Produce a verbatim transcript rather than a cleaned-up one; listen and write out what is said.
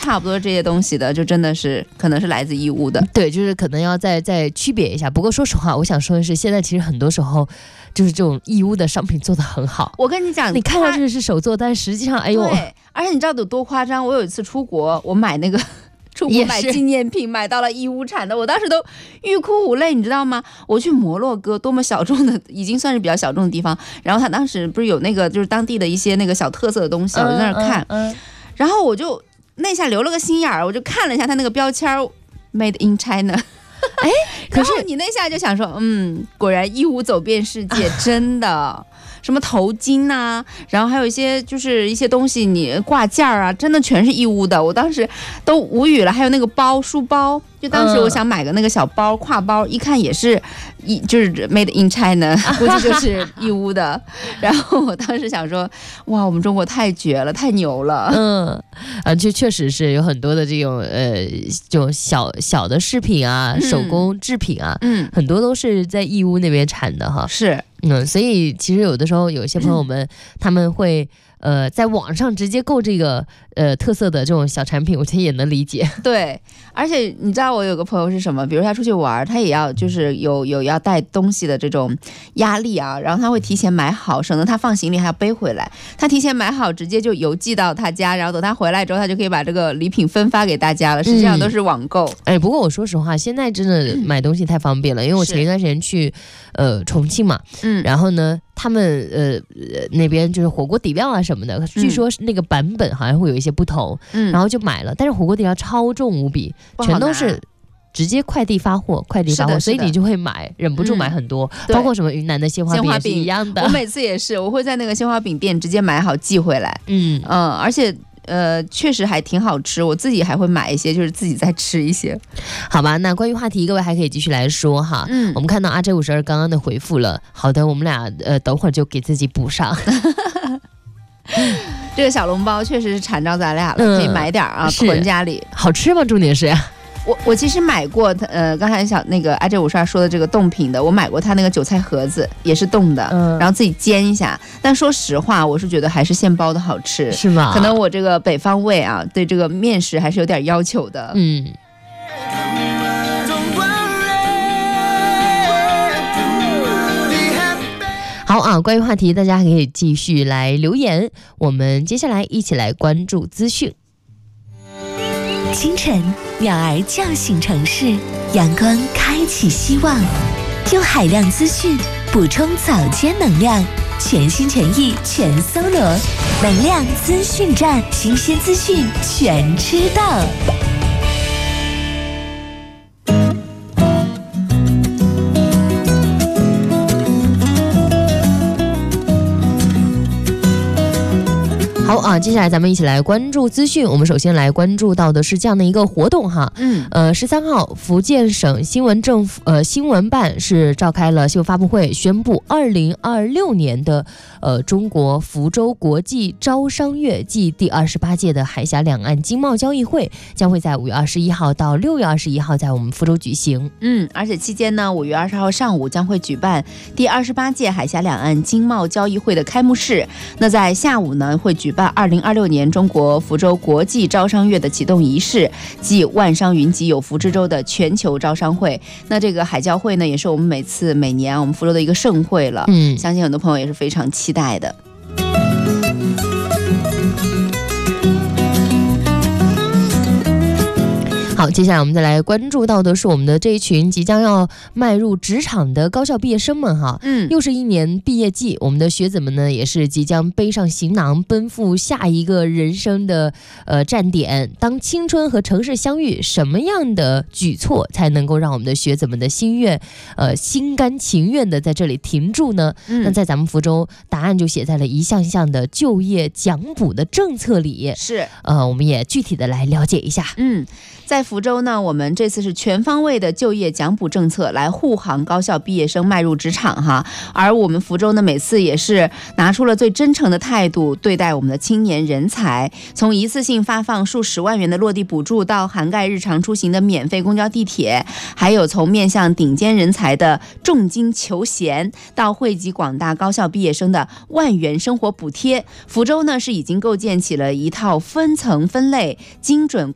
差不多这些东西的，就真的是可能是来自义乌的。 对，就是可能要再再区别一下。不过说实话，我想说的是，现在其实很多时候就是这种义乌的商品做得很好。 我跟你讲， 你看上去是手做，但实际上，哎呦， 对，而且你知道有多夸张？我有一次出国，我买那个。出国买纪念品，买到了义乌产的，我当时都欲哭无泪，你知道吗？我去摩洛哥，多么小众的，已经算是比较小众的地方。然后他当时不是有那个就是当地的一些那个小特色的东西，我就在那儿看， 嗯嗯嗯、 然后我就那下留了个心眼儿，我就看了一下他那个标签 ，Made in China。 哎，可是你那下就想说，嗯，果然义乌走遍世界，真的。什么头巾呐、啊，然后还有一些就是一些东西，你挂件儿啊，真的全是义乌的，我当时都无语了。还有那个包书包，就当时我想买个那个小包挎包，一看也是一就是 Made in China， 估计就是义乌的。然后我当时想说，哇，我们中国太绝了，太牛了。 嗯，啊，就确实是有很多的这种呃，这种小小的饰品啊， 嗯、 手工制品啊， 嗯， 很多都是在义乌那边产的哈。 是。 嗯，所以其实有的时候有一些朋友们、嗯、他们会呃在网上直接购这个呃特色的这种小产品，我觉得也能理解。 对，而且你知道我有个朋友是什么？比如他出去玩，他也要就是有有要带东西的这种压力啊，然后他会提前买好，省得他放行李还要背回来。他提前买好，直接就邮寄到他家，然后等他回来之后，他就可以把这个礼品分发给大家了。实际上都是网购。 哎、嗯，不过我说实话，现在真的买东西太方便了，嗯、因为我前一段时间去呃重庆嘛。嗯，然后呢，他们呃那边就是火锅底料啊什么的，据说那个版本好像会有一些不同，嗯，然后就买了，但是火锅底料超重无比，全都是直接快递发货，快递发货，所以你就会买，忍不住买很多，嗯、包括什么云南的鲜花饼也是一样的。 我每次也是，我会在那个鲜花饼店直接买好寄回来，嗯嗯，而且。呃，确实还挺好吃，我自己还会买一些，就是自己再吃一些。 好吧，那关于话题，各位还可以继续来说哈。嗯，我们看到阿 J 五十二刚刚的回复了，好的，我们俩呃等会儿就给自己补上。 这个小笼包确实是馋着咱俩了，嗯、可以买点啊，囤家里。 好吃吗？重点是。 我我其实买过，呃，刚才小那个阿 J 五十二说的这个冻品的，我买过他那个韭菜盒子，也是冻的，嗯，然后自己煎一下。但说实话，我是觉得还是现包的好吃， 是吗？ 可能我这个北方胃啊，对这个面食还是有点要求的，嗯。 好啊，关于话题，大家可以继续来留言。我们接下来一起来关注资讯。 清晨，鸟儿叫醒城市，阳光开启希望，用海量资讯补充早间能量，全心全意全搜罗，能量资讯站，新鲜资讯全知道。 好啊，接下来咱们一起来关注资讯。我们首先来关注到的是这样的一个活动哈，嗯，呃，十三号，福建省新闻政府呃新闻办是召开了新闻发布会，宣布二零二六年的呃中国福州国际招商月暨第二十八届的海峡两岸经贸交易会将会在五月二十一号到六月二十一号在我们福州举行。 嗯，而且期间呢，五月二十号上午将会举办第二十八届海峡两岸经贸交易会的开幕式。那在下午呢，会举办二零二六年中国福州国际招商月的启动仪式，即万商云集有福之州的全球招商会。那这个海交会呢，也是我们每次每年我们福州的一个盛会了，嗯，相信很多朋友也是非常期待的。 好，接下来我们再来关注到的是我们的这一群即将要迈入职场的高校毕业生们哈，嗯，又是一年毕业季，我们的学子们呢也是即将背上行囊，奔赴下一个人生的呃站点。当青春和城市相遇，什么样的举措才能够让我们的学子们的心愿呃心甘情愿的在这里停住呢？嗯、那在咱们福州，答案就写在了一项项的就业奖补的政策里。 是， 呃，我们也具体的来了解一下。 嗯。在福州呢，我们这次是全方位的就业奖补政策来护航高校毕业生迈入职场哈。而我们福州呢，每次也是拿出了最真诚的态度对待我们的青年人才，从一次性发放数十万元的落地补助，到涵盖日常出行的免费公交地铁，还有从面向顶尖人才的重金求贤，到惠及广大高校毕业生的万元生活补贴。福州呢是已经构建起了一套分层分类、精准